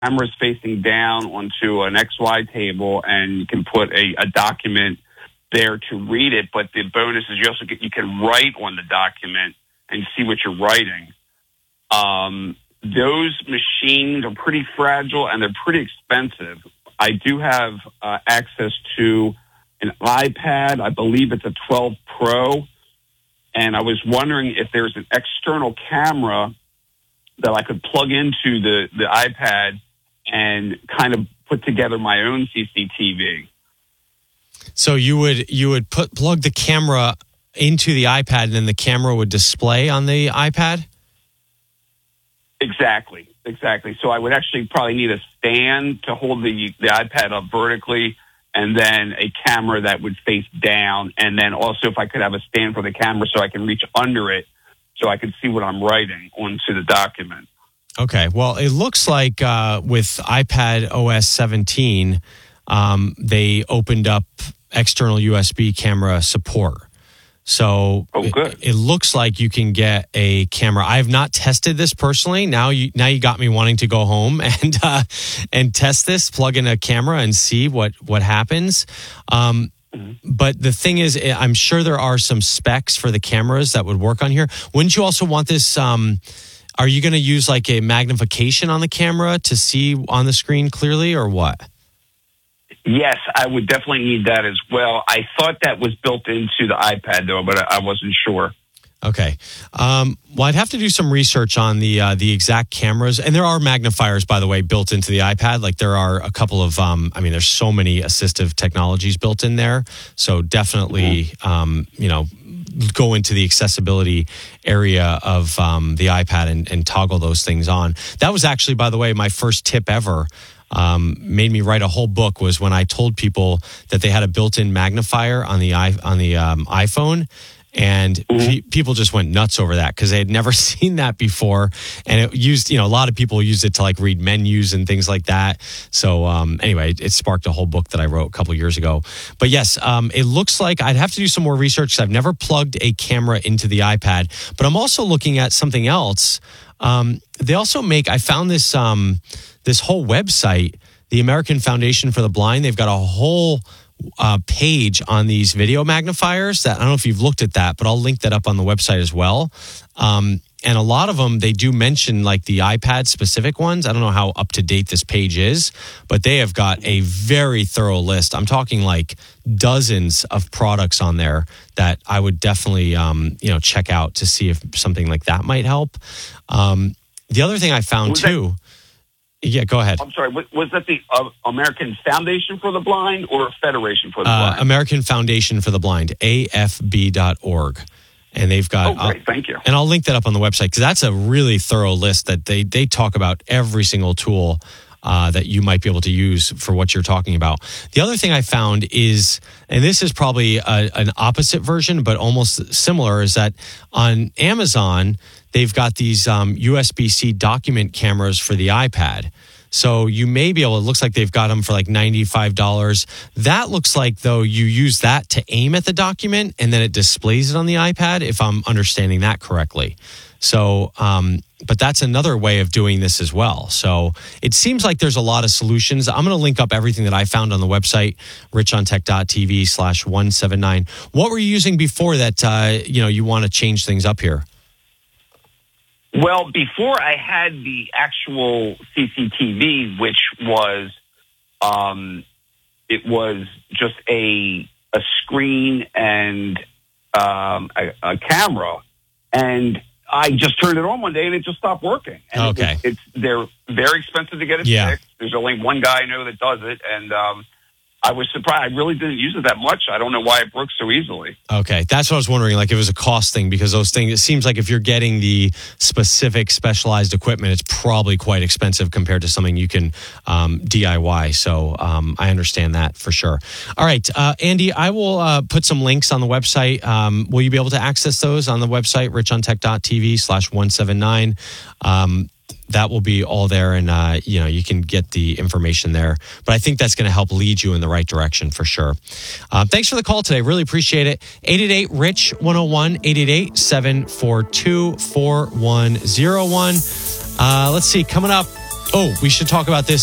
camera is facing down onto an XY table, and you can put a document there to read it. But the bonus is you can write on the document and see what you're writing. Those machines are pretty fragile and they're pretty expensive. I do have access to an iPad. I believe it's a 12 Pro. And I was wondering if there's an external camera that I could plug into the iPad and kind of put together my own CCTV. So you would plug the camera into the iPad, and then the camera would display on the iPad? Exactly. So I would actually probably need a stand to hold the iPad up vertically, and then a camera that would face down. And then also if I could have a stand for the camera so I can reach under it so I can see what I'm writing onto the document. Okay. Well, it looks like with iPad OS 17, they opened up external USB camera support. So it looks like you can get a camera. I have not tested this personally. Now you got me wanting to go home and test this, plug in a camera and see what happens. But the thing is, I'm sure there are some specs for the cameras that would work on here. Wouldn't you also want this? Are you going to use like a magnification on the camera to see on the screen clearly, or what? Yes, I would definitely need that as well. I thought that was built into the iPad, though, but I wasn't sure. Okay. Well, I'd have to do some research on the exact cameras. And there are magnifiers, by the way, built into the iPad. Like there are a couple of, there's so many assistive technologies built in there. So definitely, go into the accessibility area of the iPad and toggle those things on. That was actually, by the way, my first tip ever. Made me write a whole book was when I told people that they had a built-in magnifier on the iPhone, and people just went nuts over that because they had never seen that before. And it used, a lot of people use it to like read menus and things like that. So anyway, it sparked a whole book that I wrote a couple years ago. But yes, it looks like I'd have to do some more research because I've never plugged a camera into the iPad. But I'm also looking at something else. They also I found this this whole website, the American Foundation for the Blind. They've got a whole page on these video magnifiers that I don't know if you've looked at that, but I'll link that up on the website as well. And a lot of them, they do mention like the iPad specific ones. I don't know how up to date this page is, but they have got a very thorough list. I'm talking like dozens of products on there that I would definitely, check out to see if something like that might help. The other thing I found too. Yeah, go ahead. I'm sorry. Was that the American Foundation for the Blind or Federation for the Blind? American Foundation for the Blind, AFB.org. And they've got... great. Thank you. And I'll link that up on the website because that's a really thorough list that they talk about every single tool that you might be able to use for what you're talking about. The other thing I found is, and this is probably an opposite version, but almost similar, is that on Amazon, they've got these USB-C document cameras for the iPad. So you may be able, it looks like they've got them for like $95. That looks like, though, you use that to aim at the document and then it displays it on the iPad, if I'm understanding that correctly. So, but that's another way of doing this as well. So it seems like there's a lot of solutions. I'm going to link up everything that I found on the website, richontech.tv/179. What were you using before that, you want to change things up here? Well, before I had the actual CCTV, which was, it was just a screen and a camera, and I just turned it on one day and it just stopped working. And okay, they're very expensive to get it fixed. There's only one guy I know that does it, and I was surprised. I really didn't use it that much. I don't know why it broke so easily. Okay. That's what I was wondering, like if it was a cost thing, because those things, it seems like if you're getting the specific specialized equipment, it's probably quite expensive compared to something you can DIY. So I understand that for sure. All right. Andy, I will put some links on the website. Will you be able to access those on the website, richontech.tv/179? That will be all there, and you can get the information there. But I think that's going to help lead you in the right direction for sure. Thanks for the call today. Really appreciate it. 888-RICH-101, 888-742-4101. Let's see, coming up Oh, we should talk about this.